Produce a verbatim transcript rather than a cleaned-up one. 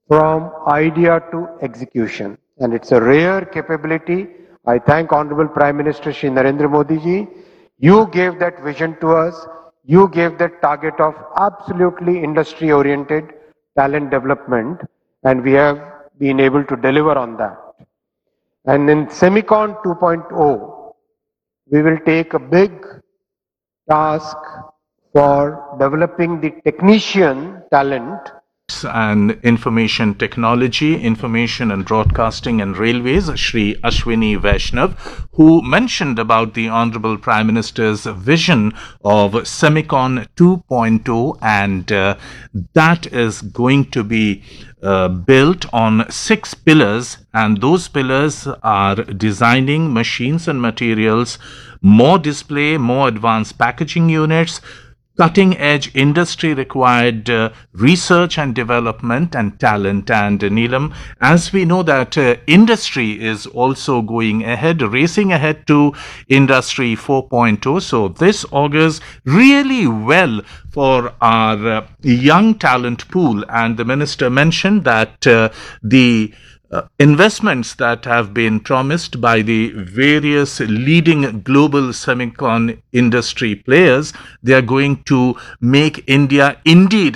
from idea to execution. And it's a rare capability. I thank Honorable Prime Minister Shri Narendra Modi ji. You gave that vision to us. You gave that target of absolutely industry-oriented talent development, and we have been able to deliver on that. And in Semicon two point oh, we will take a big task for developing the technician talent and Information Technology, Information and Broadcasting and Railways, Shri Ashwini Vaishnav, who mentioned about the Honorable Prime Minister's vision of Semicon two point oh, and uh, that is going to be uh, built on six pillars, and those pillars are designing machines and materials, more display, more advanced packaging units, cutting-edge industry-required uh, research and development, and talent. And uh, Neelam, as we know that uh, industry is also going ahead, racing ahead to Industry four point oh. So this augurs really well for our uh, young talent pool. And the minister mentioned that uh, the Uh, investments that have been promised by the various leading global semicon industry players, they are going to make India indeed